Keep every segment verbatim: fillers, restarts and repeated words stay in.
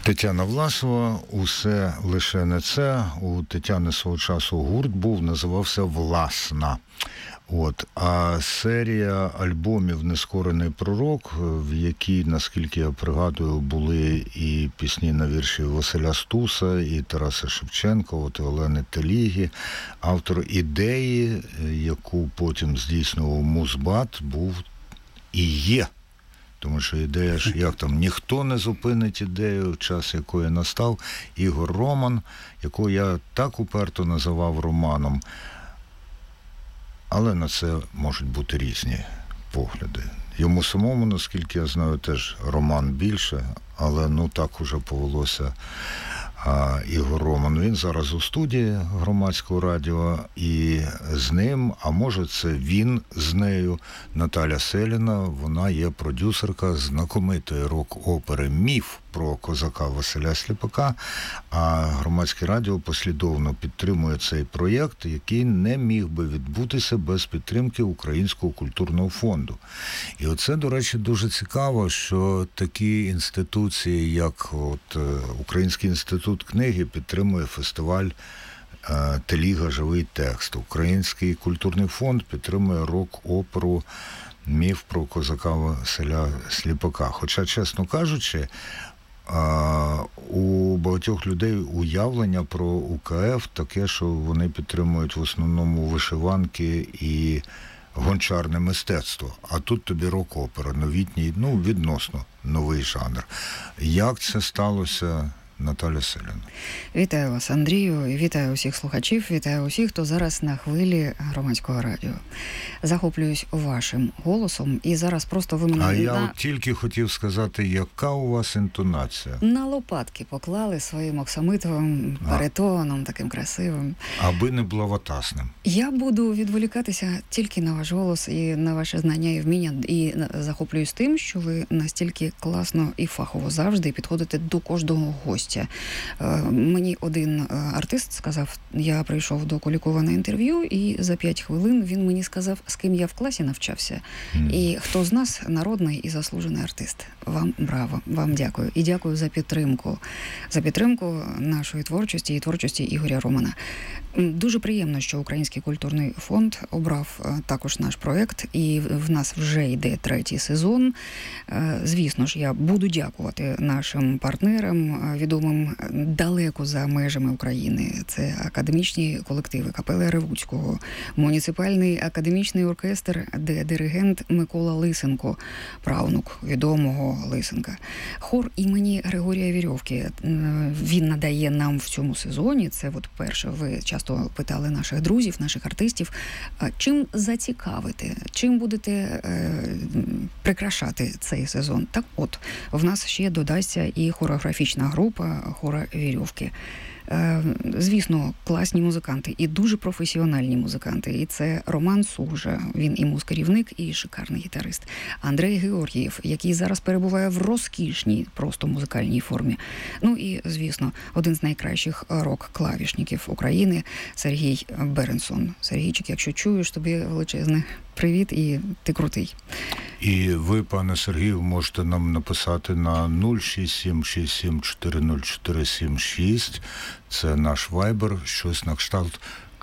Тетяна Власова, усе лише не це. У Тетяни свого часу гурт був, називався «Власна». От. А серія альбомів «Нескорений пророк», в якій, наскільки я пригадую, були і пісні на вірші Василя Стуса, і Тараса Шевченка, от і Олени Теліги. Автор ідеї, яку потім здійснював Музбат, був і є. Тому що ідея ж, як там, ніхто не зупинить ідею, час якої настав, Ігор Роман, якого я так уперто називав Романом. Але на це можуть бути різні погляди. Йому самому, наскільки я знаю, теж Роман більше, але ну так уже повелося а, Ігор Роман. Він зараз у студії Громадського радіо, і з ним, а може це він з нею, Наталя Селіна, вона є продюсерка знакомитої рок-опери «Міф» про козака Василя Сліпака, а Громадське радіо послідовно підтримує цей проєкт, який не міг би відбутися без підтримки Українського культурного фонду. І оце, до речі, дуже цікаво, що такі інституції, як от Український інститут книги, підтримує фестиваль Теліга «Живий текст». Український культурний фонд підтримує рок-оперу «Міф» про козака Василя Сліпака. Хоча, чесно кажучи, у багатьох людей уявлення про УКФ таке, що вони підтримують в основному вишиванки і гончарне мистецтво. А тут тобі рок-опера, новітній, ну, відносно новий жанр. Як це сталося, Наталя Селіна? Вітаю вас, Андрію, вітаю усіх слухачів, вітаю усіх, хто зараз на хвилі Громадського радіо. Захоплююсь вашим голосом, і зараз просто ви мене... А на... я от тільки хотів сказати, яка у вас інтонація? На лопатки поклали своїм оксамитовим баритоном, таким красивим. Аби не блаватасним. Я буду відволікатися тільки на ваш голос і на ваше знання і вміння, і захоплююсь тим, що ви настільки класно і фахово завжди підходите до кожного гостя. Мені один артист сказав, я прийшов до Кулікова на інтерв'ю, і за п'ять хвилин він мені сказав, з ким я в класі навчався. Mm. І хто з нас народний і заслужений артист. Вам браво, вам дякую. І дякую за підтримку. За підтримку нашої творчості і творчості Ігоря Романа. Дуже приємно, що Український культурний фонд обрав також наш проєкт, і в нас вже йде третій сезон. Звісно ж, я буду дякувати нашим партнерам, відомим далеко за межами України. Це академічні колективи Капели Ревуцького, муніципальний академічний оркестр, де диригент Микола Лисенко, правнук відомого Лисенка. Хор імені Григорія Вірьовки. Він надає нам в цьому сезоні, це от перше, ви часто питали наших друзів, наших артистів, чим зацікавити, чим будете е, прикрашати цей сезон. Так от, в нас ще додасться і хореографічна група хора Вірьовки. Звісно, класні музиканти і дуже професіональні музиканти. І це Роман Сужа, він і музкерівник, і шикарний гітарист. Андрей Георгієв, який зараз перебуває в розкішній, просто музикальній формі. Ну і, звісно, один з найкращих рок-клавішників України Сергій Беренсон. Сергійчик, якщо чуєш, тобі величезне привіт, і ти крутий. І ви, пане Сергію, можете нам написати на нуль шість сім шість сім чотири нуль чотири сім шість. Це наш вайбер, щось на кшталт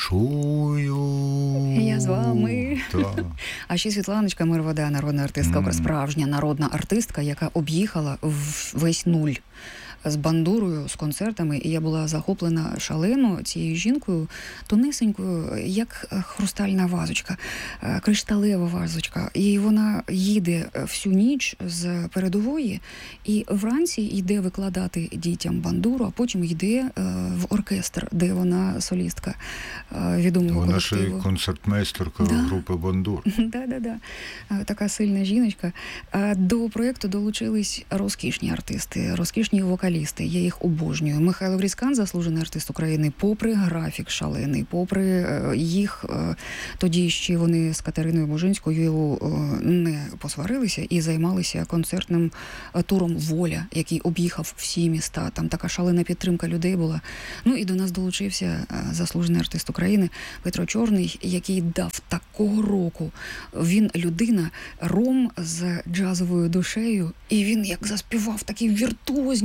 «Чую». Я з вами. Да. А ще Світланочка Мирвода, народна артистка, mm. справжня народна артистка, яка об'їхала весь нуль з бандурою, з концертами, і я була захоплена шалено цією жінкою, тонесенькою, як хрустальна вазочка, кришталева вазочка. І вона їде всю ніч з передової, і вранці йде викладати дітям бандуру, а потім йде в оркестр, де вона солістка відомого вона колективу. Вона ще й концертмейстерка да. групи «Бандур». Да-да-да. Така сильна жіночка. До проєкту долучились розкішні артисти, розкішні вокалісти. Я їх обожнюю. Михайло Грицькан, заслужений артист України, попри графік шалений, попри їх, тоді ще вони з Катериною Бужинською не посварилися і займалися концертним туром «Воля», який об'їхав всі міста. Там така шалена підтримка людей була. Ну і до нас долучився заслужений артист України Петро Чорний, який дав такого року. Він людина, ром з джазовою душею, і він як заспівав такі віртуозні, такі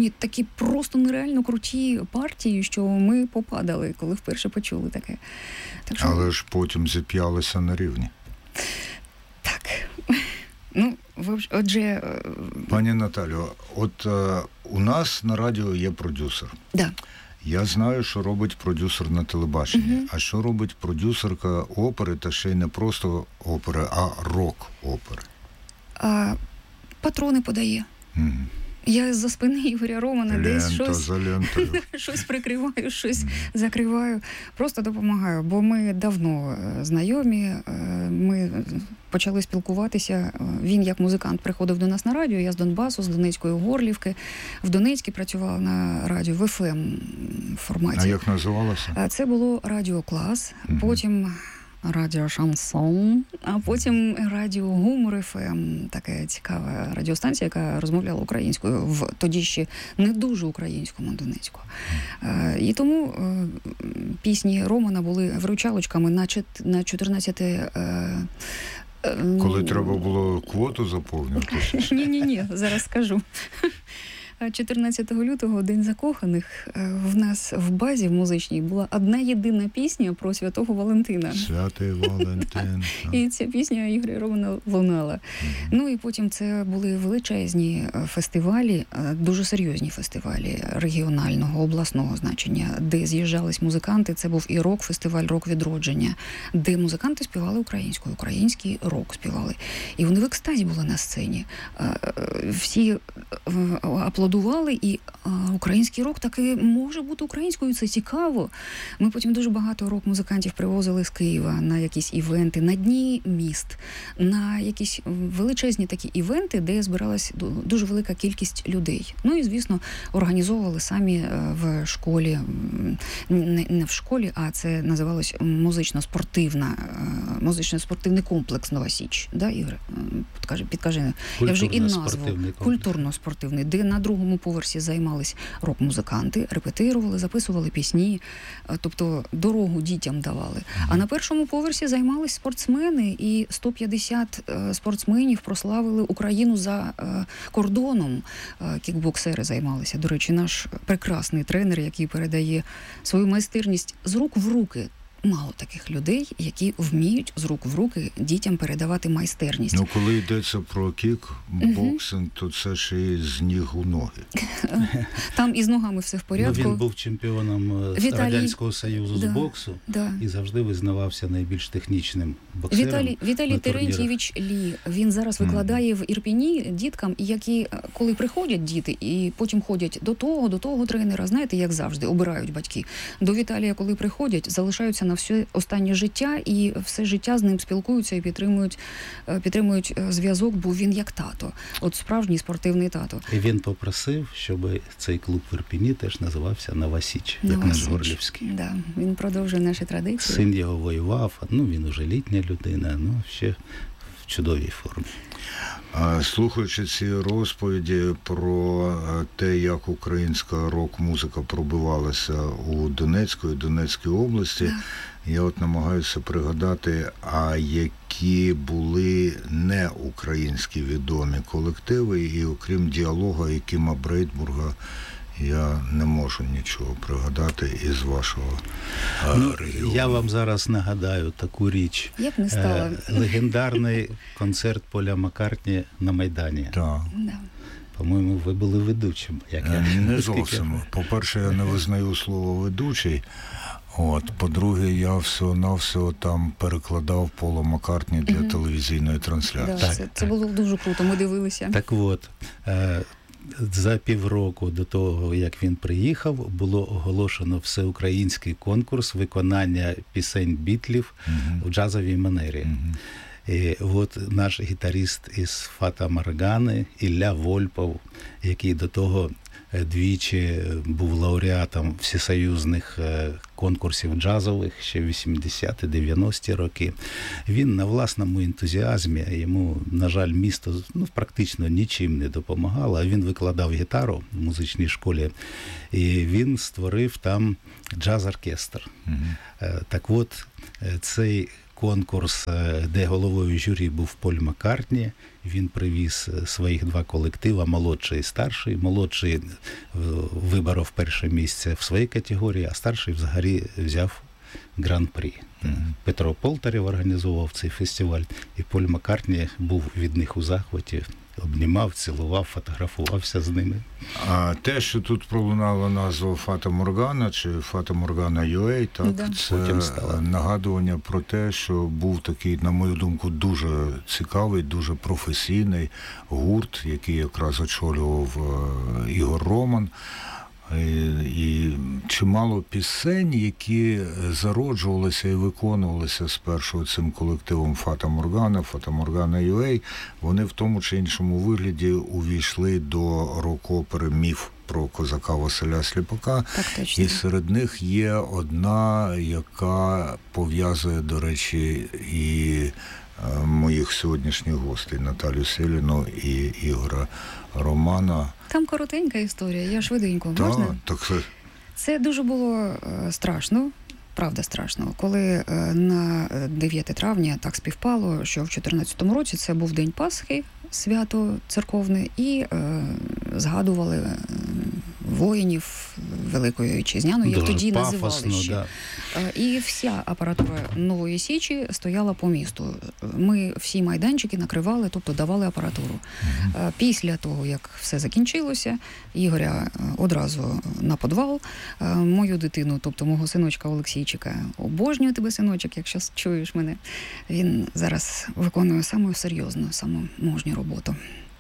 такі просто нереально круті партії, що ми попадали, коли вперше почули таке. Так що... Але ж потім зіп'ялися на рівні. Так. Ну, отже... Пані Наталю, от е, у нас на радіо є продюсер. Да. Я знаю, що робить продюсер на телебаченні. Угу. А що робить продюсерка опери, та ще й не просто опери, а рок-опери? А, патрони подає. Угу. Я за спини Ігоря Романа Лента десь щось, за лентою. щось прикриваю, щось закриваю. Просто допомагаю, бо ми давно знайомі, ми почали спілкуватися. Він як музикант приходив до нас на радіо, я з Донбасу, з Донецької Горлівки. В Донецьку працювала на радіо в еф ем форматі. А як називалося? Це було Радіо Клас, Угу. потім Радіо Шансон, а потім Радіо Гумор еф ем, така цікава радіостанція, яка розмовляла українською в тоді ще не дуже українському Донецьку. І тому пісні Романа були вручалочками на на чотирнадцяте. Коли треба було квоту заповнювати? Ні-ні-ні, зараз скажу. чотирнадцятого лютого, День закоханих, в нас в базі в музичній була одна єдина пісня про Святого Валентина. Святий Валентин. І ця пісня Ігоря Романа лунала. Mm-hmm. Ну і потім це були величезні фестивалі, дуже серйозні фестивалі регіонального, обласного значення, де з'їжджались музиканти. Це був і рок-фестиваль «Рок відродження», де музиканти співали українською, український рок співали. І вони в екстазі були на сцені. Всі аплодували. І а, український рок таки може бути українською, це цікаво. Ми потім дуже багато рок-музикантів привозили з Києва на якісь івенти, на дні міст, на якісь величезні такі івенти, де збиралась дуже велика кількість людей. Ну і, звісно, організовували самі в школі, не, не в школі, а це називалось музично-спортивна, музично-спортивний комплекс Нова Січ. Да, Ігор? Підкажи, підкажи. Я вже і назву. Культурно-спортивний, де на другому поверсі займались рок-музиканти, репетирували, записували пісні, тобто дорогу дітям давали. А на першому поверсі займались спортсмени, і сто п'ятдесят спортсменів прославили Україну за кордоном. Кікбоксери займалися. До речі, наш прекрасний тренер, який передає свою майстерність з рук в руки. Мало таких людей, які вміють з рук в руки дітям передавати майстерність. Ну, коли йдеться про кікбоксинг, то це ще й з ніг у ноги. Там із ногами все в порядку. Ну, він був чемпіоном Віталій... Радянського Союзу да, з боксу да. і завжди визнавався найбільш технічним боксером. Віталій, Віталій Терентьєвич Лі, він зараз викладає mm. в Ірпіні діткам, які, коли приходять діти і потім ходять до того, до того тренера, знаєте, як завжди, обирають батьки. До Віталія, коли приходять, залишаються на все останнє життя і все життя з ним спілкуються і підтримують, підтримують зв'язок, бо він як тато. От справжній спортивний тато. І він попросив, щоб цей клуб в Ірпіні теж називався Нова Січ, як Нова наш Січ. Горлівський. Да. Він продовжує наші традиції. Син його воював, ну він уже літня людина, ну ще в чудовій формі. Слухаючи ці розповіді про те, як українська рок-музика пробивалася у Донецької, Донецькій області, yeah. я от намагаюся пригадати, а які були неукраїнські відомі колективи, і окрім діалога і Кіма Брейтбурга, я не можу нічого пригадати із вашого ну, регіону. Я вам зараз нагадаю таку річ. Я б не стала. Е, легендарний концерт Поля Маккартні на Майдані. Так. Да. По-моєму, ви були ведучим. Як я, не зовсім. По-перше, я не визнаю слово «ведучий». От, по-друге, я всього-навсього там перекладав Пола Маккартні для mm-hmm. телевізійної трансляції. Да, це, це було дуже круто, ми дивилися. Так от, е, за півроку до того, як він приїхав, було оголошено всеукраїнський конкурс виконання пісень Бітлів mm-hmm. в джазовій манері. Mm-hmm. І от наш гітарист із Фата Моргани, Ілля Вольпов, який до того двічі був лауреатом всесоюзних конкурсів джазових ще в вісімдесяті-дев'яності роки. Він на власному ентузіазмі, йому, на жаль, місто ну, практично нічим не допомагало, а він викладав гітару в музичній школі, і він створив там джаз-оркестр. Mm-hmm. Так от, цей конкурс, е, де головою журі був Поль Маккартні. Він привіз е, своїх два колектива, молодший і старший. Молодший е, виборов перше місце в своїй категорії, а старший взагалі взяв гран-прі. Мгм. Петро Полтарєв організовував цей фестиваль, і Поль Маккартні був від них у захваті, обнімав, цілував, фотографувався з ними. А те, що тут пролунала назва Фата Моргана чи Фата Моргана ю ей, так, Да. це Потім стало. нагадування про те, що був такий, на мою думку, дуже цікавий, дуже професійний гурт, який якраз очолював е, Ігор Роман. І, і чимало пісень, які зароджувалися і виконувалися спершу цим колективом Фата Моргана, Фата Моргана ю ей, вони в тому чи іншому вигляді увійшли до рок-опери «Міф» про козака Василя Сліпака. Так точно. І серед них є одна, яка пов'язує, до речі, і е, моїх сьогоднішніх гостей Наталю Селіну і Ігоря Романа. Там коротенька історія, я швиденько. Та, Можна? так це Це дуже було е, страшно, правда страшно, коли е, на дев'яте травня так співпало, що в чотирнадцятому році це був День Пасхи, свято церковне, і е, згадували е, воїнів Великої Вітчизняної, як Дуже тоді пафосно, називали ще. да. Е, І вся апаратура Нової Січі стояла по місту. Ми всі майданчики накривали, тобто давали апаратуру. Е, Після того, як все закінчилося, Ігоря е, одразу на підвал. Е, Мою дитину, тобто мого синочка Олексійчика, обожнюю тебе, синочок, якщо чуєш мене. Він зараз виконує саму серйозну, саму мужню роботу.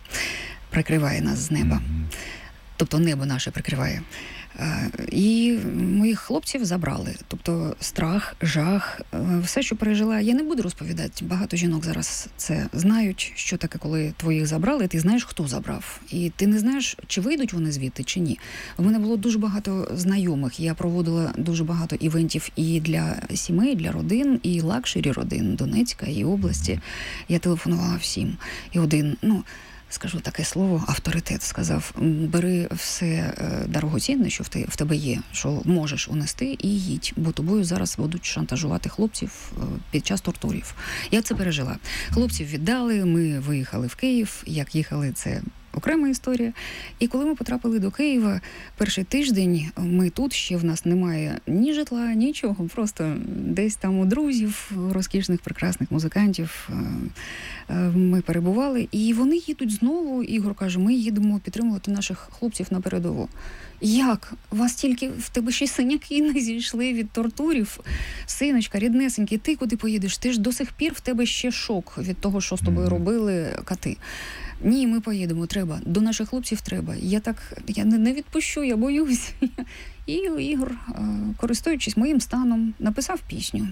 Прикриває нас з неба. Мгм. Тобто небо наше прикриває. Е, І моїх хлопців забрали. Тобто страх, жах, е, все, що пережила, я не буду розповідати. Багато жінок зараз це знають, що таке, коли твоїх забрали, ти знаєш, хто забрав. І ти не знаєш, чи вийдуть вони звідти, чи ні. У мене було дуже багато знайомих. Я проводила дуже багато івентів і для сімей, і для родин, і лакшері родин Донецька, і області. Я телефонувала всім. І один, ну, скажу таке слово, авторитет сказав: «М, бери все е, дорогоцінне, що в те- в тебе є, що можеш унести, і їдь, бо тобою зараз будуть шантажувати хлопців е, під час тортурів». Я це пережила. Хлопців віддали, ми виїхали в Київ. Як їхали, це окрема історія. І коли ми потрапили до Києва, перший тиждень ми тут, ще в нас немає ні житла, нічого, просто десь там у друзів, розкішних, прекрасних музикантів е, е, ми перебували. І вони їдуть знову, Ігор каже, ми їдемо підтримувати наших хлопців на передову. Як? Вас тільки, в тебе ще й синяки не зійшли від тортурів. Синочка, ріднесенький, ти куди поїдеш? Ти ж до сих пір в тебе ще шок від того, що з тобою Мгм. робили кати. Ні, ми поїдемо, треба. До наших хлопців треба. Я так, я не, не відпущу, я боюсь. І Ігор, е, користуючись моїм станом, написав пісню.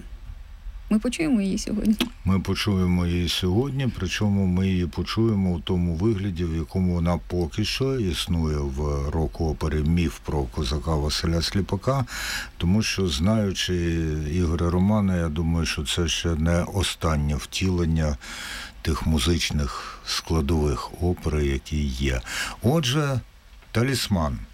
Ми почуємо її сьогодні. Ми почуємо її сьогодні, причому ми її почуємо в тому вигляді, в якому вона поки що існує в рок-опері «Міф» про козака Василя Сліпака, тому що, знаючи Ігоря Романа, я думаю, що це ще не останнє втілення тих музичних складових опери, які є. Отже, «Талісман».